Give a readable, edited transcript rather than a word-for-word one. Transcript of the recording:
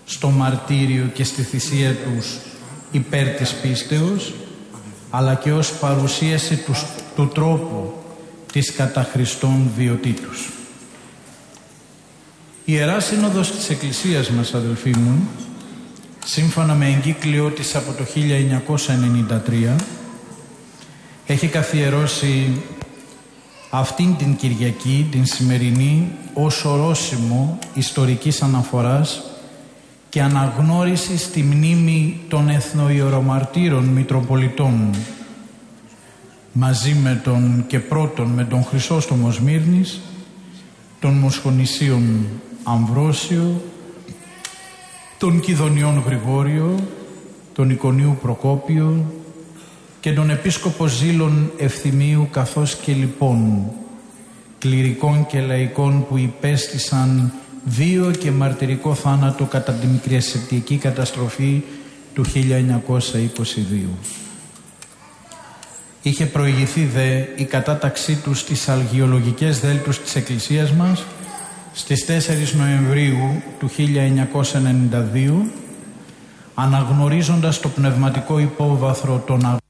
στο μαρτύριο και στη θυσία τους υπέρ της πίστεως, αλλά και ως παρουσίαση του τρόπου της κατά Χριστόν βιωτήτους. Η Ιερά Σύνοδος της Εκκλησίας μας, αδελφοί μου, σύμφωνα με εγκύκλιο της από το 1993, έχει καθιερώσει αυτήν την Κυριακή, την σημερινή, ως ορόσημο ιστορικής αναφοράς και αναγνώριση στη μνήμη των εθνοϊερομαρτύρων Μητροπολιτών, μαζί με τον και πρώτον με τον Χρυσόστομο Σμύρνης, τον Μοσχονησίων Αμβρόσιο, τον Κιδωνιών Γρηγόριο, τον Εικονίου Προκόπιο και τον Επίσκοπο Ζήλων Ευθυμίου, καθώς και λοιπόν κληρικών και λαϊκών που υπέστησαν βίο και μαρτυρικό θάνατο κατά την μικρασιατική καταστροφή του 1922. Είχε προηγηθεί δε η κατάταξή του στις αλγιολογικές δέλτους της Εκκλησίας μας στις 4 Νοεμβρίου του 1992, αναγνωρίζοντας το πνευματικό υπόβαθρο των